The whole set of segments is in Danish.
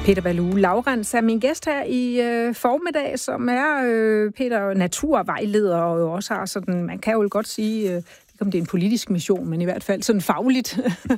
Peter Balue Laurens er min gæst her i formiddag, som er Peter naturvejleder og jo også har sådan, man kan jo godt sige, ikke om det er en politisk mission, men i hvert fald sådan fagligt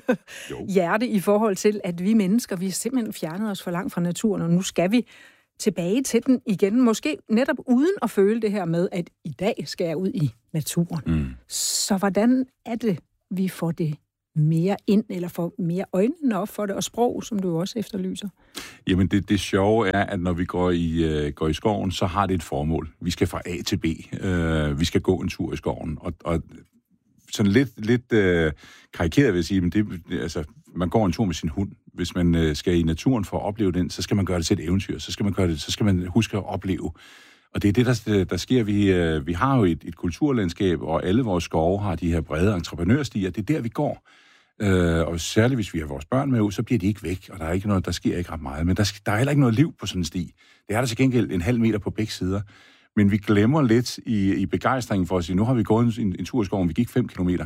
hjerte i forhold til, at vi mennesker, vi har simpelthen fjernet os for langt fra naturen, og nu skal vi tilbage til den igen. Måske netop uden at føle det her med, at i dag skal jeg ud i naturen. Så hvordan er det, vi får det mere ind, eller får mere øjnene op for det, og sprog, som du også efterlyser? Jamen, det sjove er, at når vi går i skoven, så har det et formål. Vi skal fra A til B. Vi skal gå en tur i skoven. Og sådan lidt karikeret vil jeg sige, men altså, man går en tur med sin hund. Hvis man skal i naturen for at opleve den, så skal man gøre det til et eventyr. Så skal man huske at opleve. Og det er det, der sker. Vi har jo et kulturlandskab, og alle vores skove har de her brede entreprenørstier. Det er der, vi går. Og særligt hvis vi har vores børn med ud, så bliver de ikke væk, og der sker ikke ret meget. Men der er heller ikke noget liv på sådan en sti. Det er der til gengæld en halv meter på begge sider. Men vi glemmer lidt i begejstringen for at sige, nu har vi gået en tur i skoven, vi gik 5 kilometer.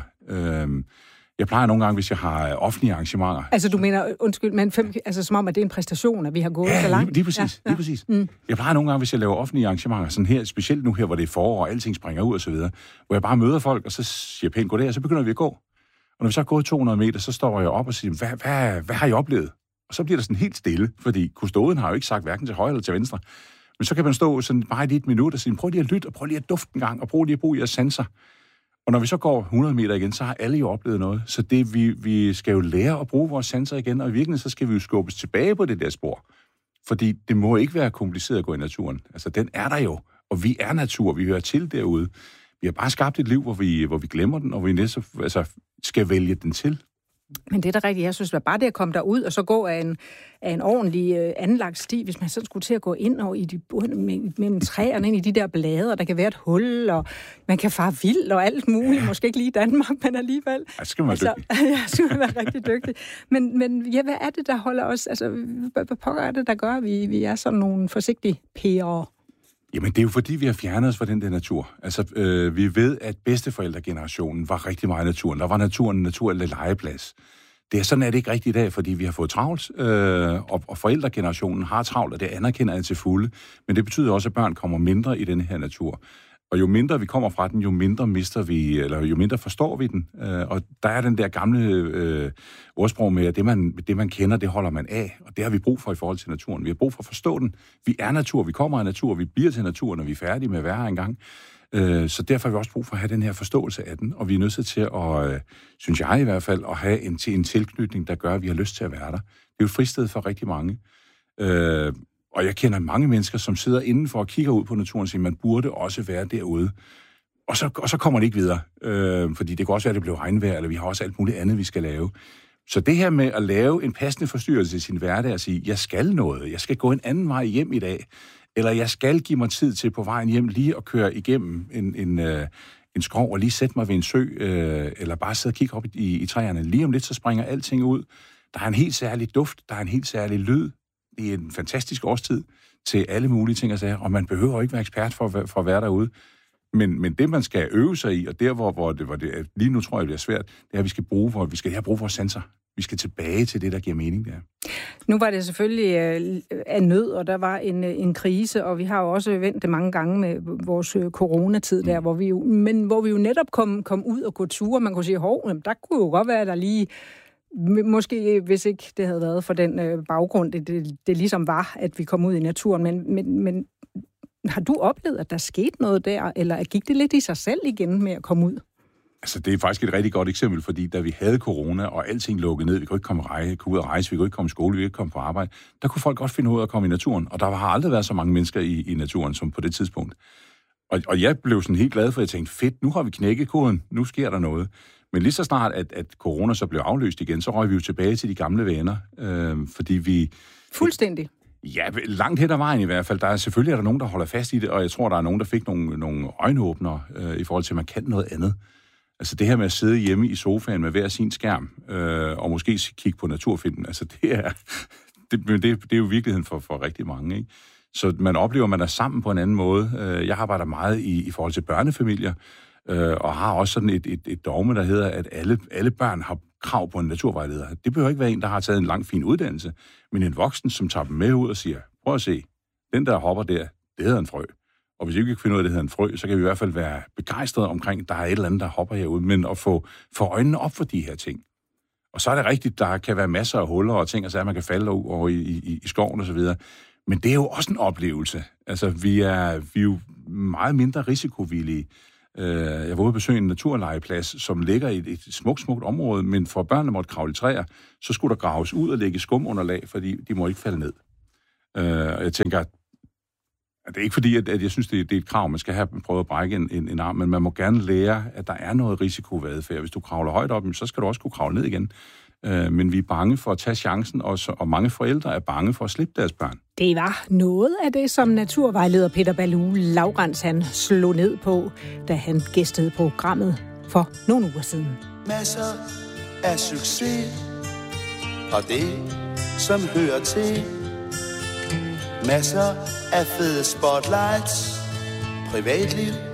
Jeg plejer nogle gange, hvis jeg har offentlige arrangementer. Altså du mener, undskyld, men som om, at det er en præstation, at vi har gået så langt? Lige præcis. Lige præcis. Jeg plejer nogle gange, hvis jeg laver offentlige arrangementer, sådan her, specielt nu her, hvor det er forår, og alting springer ud og så videre, hvor jeg bare møder folk, og så siger pænt goddag, og så begynder vi at gå. Og når vi så har gået 200 meter, så står jeg op og siger, hvad har I oplevet? Og så bliver der sådan helt stille, fordi kustoden har jo ikke sagt hverken til højre eller til venstre. Men så kan man stå sådan bare i et minut og sige, prøv lige at lytte, og prøv lige at dufte en gang, og prøv lige at bruge jeres sanser. Og når vi så går 100 meter igen, så har alle jo oplevet noget. Så det, vi skal jo lære at bruge vores sanser igen, og i virkeligheden, så skal vi jo skubbes tilbage på det der spor. Fordi det må ikke være kompliceret at gå i naturen. Altså, den er der jo, og vi er natur, vi hører til derude. Vi har bare skabt et liv, hvor vi glemmer den, og vi skal vælge den til. Men det er da rigtigt. Jeg synes, at bare det at komme derud, og så gå af en ordentlig anlagt sti, hvis man så skulle til at gå ind og mellem træerne, ind i de der blade, og der kan være et hul, og man kan fare vild og alt muligt. Måske ikke lige i Danmark, men alligevel. Ja, skal man være dygtig. Ja, skal man være rigtig dygtig. Men ja, hvad er det, der holder os? Altså, hvad pokker er det, der gør, at vi er sådan nogle forsigtige pære? Jamen, det er jo fordi, vi har fjernet os fra den der natur. Altså, vi ved, at bedsteforældregenerationen var rigtig meget i naturen. Der var naturen en naturlig legeplads. Sådan er det ikke rigtigt i dag, fordi vi har fået travlt, og forældregenerationen har travlt, og det anerkender jeg til fulde. Men det betyder også, at børn kommer mindre i den her natur. Og jo mindre vi kommer fra den, jo mindre mister vi, eller jo mindre forstår vi den. Og der er den der gamle ordsprog med, at det man kender, det holder man af. Og det har vi brug for i forhold til naturen. Vi har brug for at forstå den. Vi er natur, vi kommer af natur, vi bliver til natur, når vi er færdige med at være her engang. Så derfor har vi også brug for at have den her forståelse af den. Og vi er nødt til at, synes jeg i hvert fald, at have en tilknytning, der gør, at vi har lyst til at være der. Det er jo et fristed for rigtig mange. Og jeg kender mange mennesker, som sidder indenfor og kigger ud på naturen og siger, man burde også være derude. Og så kommer det ikke videre. Fordi det kan også være, at det bliver regnvejr, eller vi har også alt muligt andet, vi skal lave. Så det her med at lave en passende forstyrrelse i sin hverdag og sige, jeg skal noget, jeg skal gå en anden vej hjem i dag, eller jeg skal give mig tid til på vejen hjem lige at køre igennem en skov og lige sætte mig ved en sø, eller bare sidde og kigge op i træerne. Lige om lidt, så springer alting ud. Der er en helt særlig duft, der er en helt særlig lyd. Det er en fantastisk årstid til alle mulige ting og sager, og man behøver ikke være ekspert for at være derude. Men det, man skal øve sig i, og der, hvor det lige nu tror jeg, det bliver svært, det er, at vi skal bruge vores sanser. Vi skal tilbage til det, der giver mening der. Nu var det selvfølgelig af nød, og der var en krise, og vi har jo også vendt det mange gange med vores coronatid der, hvor vi jo netop kom ud og gå ture. Man kunne sige, der kunne jo godt være, der lige... Måske, hvis ikke det havde været for den baggrund, det ligesom var, at vi kom ud i naturen. Men har du oplevet, at der skete noget der, eller gik det lidt i sig selv igen med at komme ud? Altså, det er faktisk et rigtig godt eksempel, fordi da vi havde corona, og alting lukkede ned, vi kunne ikke komme ud og rejse, vi kunne ikke komme i skole, vi kunne ikke komme på arbejde, der kunne folk godt finde ud af at komme i naturen. Og der har aldrig været så mange mennesker i naturen, som på det tidspunkt. Og jeg blev sådan helt glad for, at jeg tænkte, fedt, nu har vi knækket koden, nu sker der noget. Men lige så snart, at corona så blev afløst igen, så røg vi jo tilbage til de gamle vaner, fordi vi... Fuldstændig. Ja, langt hen ad vejen i hvert fald. Selvfølgelig er der nogen, der holder fast i det, og jeg tror, der er nogen, der fik nogle øjenåbnere i forhold til, at man kan noget andet. Altså det her med at sidde hjemme i sofaen med hver sin skærm, og måske kigge på naturfilmen, altså det er jo virkeligheden for rigtig mange, ikke? Så man oplever, at man er sammen på en anden måde. Jeg arbejder meget i forhold til børnefamilier, og har også sådan et dogme, der hedder, at alle børn har krav på en naturvejleder. Det behøver ikke være en, der har taget en lang, fin uddannelse, men en voksen, som tager dem med ud og siger, prøv at se, den der hopper der, det hedder en frø. Og hvis vi ikke kan finde ud af, at det hedder en frø, så kan vi i hvert fald være begejstrede omkring, der er et eller andet, der hopper herude, men at få øjnene op for de her ting. Og så er det rigtigt, der kan være masser af huller og ting, og så at man kan falde over i skoven og så videre. Men det er jo også en oplevelse. Altså, vi er jo meget mindre risikovillige. Jeg var ude at besøge en naturlegeplads, som ligger i et smukt område, men for børnene måtte kravle i træer, så skulle der graves ud og lægge skumunderlag, fordi de må ikke falde ned. Og jeg tænker, det er ikke fordi, at jeg synes, det er et krav, man skal have prøvet at brække en arm, men man må gerne lære, at der er noget risiko ved adfærd. Hvis du kravler højt op, så skal du også kunne kravle ned igen. Men vi er bange for at tage chancen, og mange forældre er bange for at slippe deres børn. Det var noget af det, som naturvejleder Peter Baloo Laurens han slog ned på, da han gæstede programmet for nogle uger siden. Masser af succes, og det, som hører til. Masser af fede spotlights, privatliv